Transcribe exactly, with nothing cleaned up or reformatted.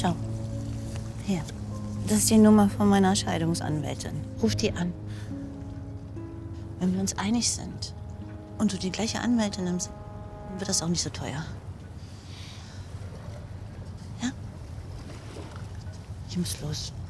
Schau. Hier. Das ist die Nummer von meiner Scheidungsanwältin. Ruf die an. Wenn wir uns einig sind und du die gleiche Anwältin nimmst, dann wird das auch nicht so teuer. Ja? Ich muss los.